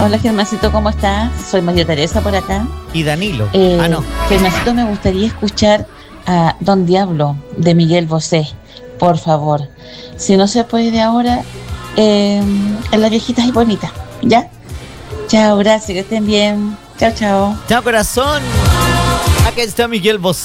Hola Germancito, ¿cómo estás? Soy María Teresa por acá. Y Danilo. No. Germancito, me gustaría escuchar a Don Diablo de Miguel Bosé, por favor. Si no se puede ahora, en las viejitas y bonitas, ¿ya? Chao, gracias, que estén bien. Chao, chao. Chao, corazón. Acá está Miguel Bosé.